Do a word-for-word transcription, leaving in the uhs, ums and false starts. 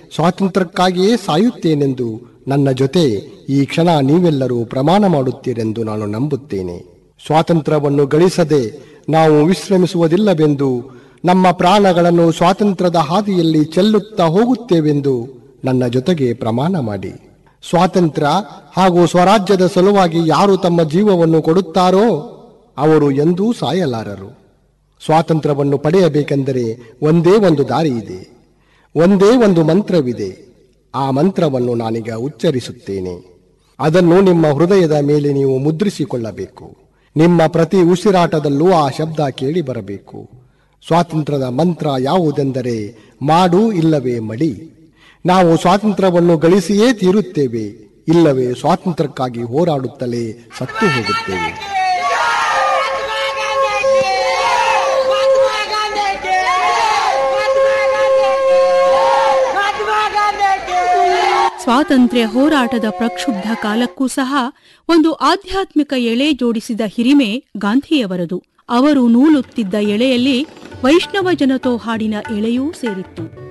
ಸ್ವಾತಂತ್ರ್ಯಕ್ಕಾಗಿಯೇ ಸಾಯುತ್ತೇನೆಂದು ನನ್ನ ಜೊತೆ ಈ ಕ್ಷಣ ನೀವೆಲ್ಲರೂ ಪ್ರಮಾಣ ಮಾಡುತ್ತೀರೆಂದು ನಾನು ನಂಬುತ್ತೇನೆ. ಸ್ವಾತಂತ್ರ್ಯವನ್ನು ಗಳಿಸದೆ ನಾವು ವಿಶ್ರಮಿಸುವುದಿಲ್ಲವೆಂದು, ನಮ್ಮ ಪ್ರಾಣಗಳನ್ನು ಸ್ವಾತಂತ್ರ್ಯದ ಹಾದಿಯಲ್ಲಿ ಚೆಲ್ಲುತ್ತಾ ಹೋಗುತ್ತೇವೆಂದು ನನ್ನ ಜೊತೆಗೆ ಪ್ರಮಾಣ ಮಾಡಿ. ಸ್ವಾತಂತ್ರ್ಯ ಹಾಗೂ ಸ್ವರಾಜ್ಯದ ಸಲುವಾಗಿ ಯಾರು ತಮ್ಮ ಜೀವವನ್ನು ಕೊಡುತ್ತಾರೋ ಅವರು ಎಂದೂ ಸಾಯಲಾರರು. ಸ್ವಾತಂತ್ರ್ಯವನ್ನು ಪಡೆಯಬೇಕೆಂದರೆ ಒಂದೇ ಒಂದು ದಾರಿ ಇದೆ, ಒಂದೇ ಒಂದು ಮಂತ್ರವಿದೆ. ಆ ಮಂತ್ರವನ್ನು ನಾನೀಗ ಉಚ್ಚರಿಸುತ್ತೇನೆ. ಅದನ್ನು ನಿಮ್ಮ ಹೃದಯದ ಮೇಲೆ ನೀವು ಮುದ್ರಿಸಿಕೊಳ್ಳಬೇಕು. ನಿಮ್ಮ ಪ್ರತಿ ಉಸಿರಾಟದಲ್ಲೂ ಆ ಶಬ್ದ ಕೇಳಿ ಬರಬೇಕು. ಸ್ವಾತಂತ್ರ್ಯದ ಮಂತ್ರ ಯಾವುದೆಂದರೆ ಮಾಡು ಇಲ್ಲವೇ ಮಡಿ. ನಾವು ಸ್ವಾತಂತ್ರ್ಯವನ್ನು ಗಳಿಸಿಯೇ ತೀರುತ್ತೇವೆ, ಇಲ್ಲವೇ ಸ್ವಾತಂತ್ರ್ಯಕ್ಕಾಗಿ ಹೋರಾಡುತ್ತಲೇ ಸತ್ತು ಹೋಗುತ್ತೇವೆ. ಸ್ವಾತಂತ್ರ್ಯ ಹೋರಾಟದ ಪ್ರಕ್ಷುಬ್ಧ ಕಾಲಕ್ಕೂ ಸಹ ಒಂದು ಆಧ್ಯಾತ್ಮಿಕ ಎಳೆ ಜೋಡಿಸಿದ ಹಿರಿಮೆ ಗಾಂಧಿಯವರದು. ಅವರು ನೂಲುತ್ತಿದ್ದ ಎಳೆಯಲ್ಲಿ ವೈಷ್ಣವ ಜನತೋ ಹಾಡಿನ ಎಳೆಯೂ ಸೇರಿತ್ತು.